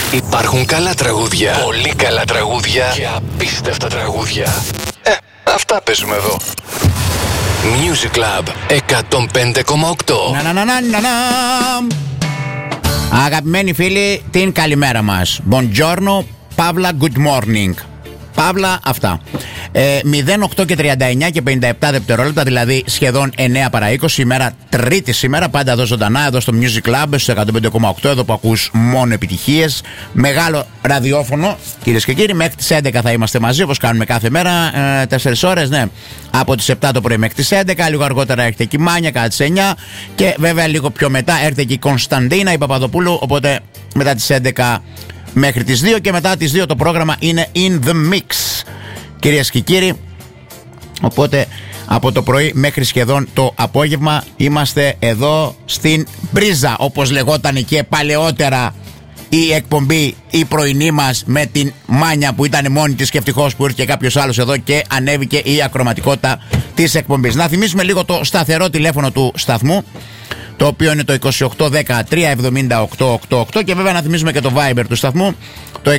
Υπάρχουν καλά τραγούδια, πολύ καλά τραγούδια και απίστευτα τραγούδια. Αυτά παίζουμε εδώ. Music Club 105,8. Αγαπημένοι φίλοι, την καλημέρα μας. Buongiorno, Παύλα, good morning. Παύλα, αυτά. 08 και 39 και 57 δευτερόλεπτα, δηλαδή σχεδόν 9 παρά 20, ημέρα Τρίτη σήμερα, πάντα εδώ ζωντανά, εδώ στο Music Club, στο 105,8, εδώ που ακούς μόνο επιτυχίες. Μεγάλο ραδιόφωνο, κυρίες και κύριοι, μέχρι τις 11 θα είμαστε μαζί, όπως κάνουμε κάθε μέρα, 4 ώρες, ναι. Από τις 7 το πρωί μέχρι τις 11, λίγο αργότερα έρχεται και η Μάνια, κατά τις 9, και βέβαια λίγο πιο μετά έρχεται και η Κωνσταντίνα, η Παπαδοπούλου, οπότε μετά τις 11 μέχρι τις 2 και μετά τις 2 το πρόγραμμα είναι In The Mix, κυρίες και κύριοι. Οπότε από το πρωί μέχρι σχεδόν το απόγευμα είμαστε εδώ στην Πρίζα, όπως λεγόταν και παλαιότερα η εκπομπή η πρωινή μας, με την Μάνια που ήταν μόνη της και ευτυχώς που ήρθε κάποιος άλλος εδώ και ανέβηκε η ακροματικότητα της εκπομπής. Να θυμίσουμε λίγο το σταθερό τηλέφωνο του σταθμού, το οποίο είναι το 2810-370-888, και βέβαια να θυμίσουμε και το Viber του σταθμού, το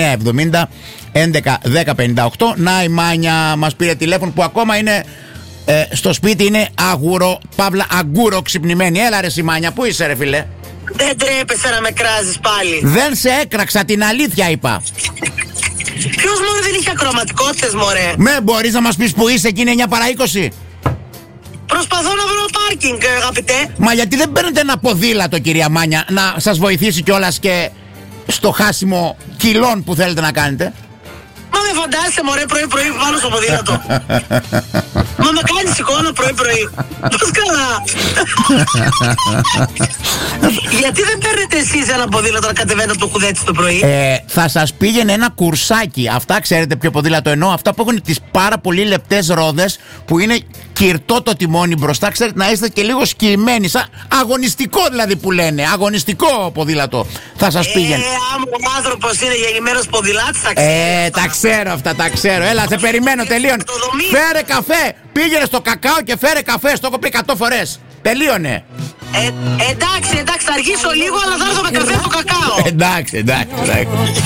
6970-11-1058. Να, η Μάνια μας πήρε τηλέφωνο που ακόμα είναι στο σπίτι, είναι αγκούρο ξυπνημένη. Έλα ρε Μάνια, πού είσαι ρε φίλε? Δεν τρέπεσαι να με κράζεις πάλι? Δεν σε έκραξα, την αλήθεια είπα. Ποιος μωρέ δεν είχε ακροματικότητες μωρέ? Μπορείς να μας πεις που είσαι και είναι 9 παρά 20? Προσπαθώ να βρω πάρκινγκ, αγαπητέ. Μα γιατί δεν παίρνετε ένα ποδήλατο, κυρία Μάνια, να σας βοηθήσει κιόλας και στο χάσιμο κιλών που θέλετε να κάνετε? Μα με φαντάζεσαι μωρέ πρωί-πρωί πάνω στο ποδήλατο? Μα με κάνεις εικόνα πρωί-πρωί? Πώς καλά? Γιατί δεν παίρνετε εσείς ένα ποδήλατο να κατεβαίνετε από το κουδέτσι το πρωί? Θα σας πήγαινε ένα κουρσάκι. Αυτά ξέρετε ποιο ποδήλατο εννοώ? Αυτά που έχουν τις πάρα πολύ λεπτές ρόδες, που είναι κυρτό το τιμόνι μπροστά. Ξέρετε, να είστε και λίγο σκυμμένοι, σαν αγωνιστικό δηλαδή που λένε. Αγωνιστικό ποδήλατο θα σας πήγαινε. Άμα ο άνθρωπος είναι γεννημένος ποδηλάτης θα ξέρει. Τα ξέρω αυτά, τα ξέρω. Έλα, σε περιμένω, τελείωνε. Φέρε καφέ. Πήγαινε στο κακάο και φέρε καφέ. Στο έχω πει 100 φορές. Τελείωνε. Εντάξει, θα αργήσω λίγο, αλλά θα έρθω με καφέ από το κακάο. Εντάξει.